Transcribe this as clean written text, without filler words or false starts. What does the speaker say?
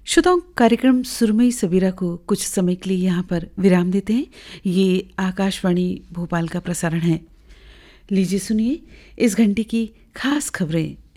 श्रोताओं, कार्यक्रम सुरमई सवेरा को कुछ समय के लिए यहाँ पर विराम देते हैं। ये आकाशवाणी भोपाल का प्रसारण है। लीजिए सुनिए इस घंटे की खास खबरें।